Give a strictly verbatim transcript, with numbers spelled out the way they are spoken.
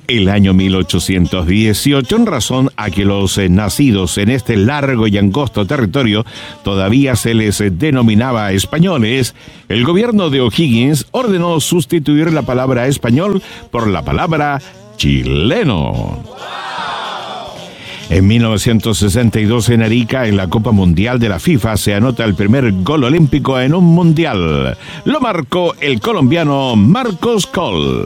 el año mil ochocientos dieciocho, en razón a que los eh, nacidos en este largo y angosto territorio todavía se les eh, denominaba españoles, el gobierno de O'Higgins ordenó sustituir la palabra español por la palabra chileno. En mil novecientos sesenta y dos, en Arica, en la Copa Mundial de la FIFA, se anota el primer gol olímpico en un mundial. Lo marcó el colombiano Marcos Coll.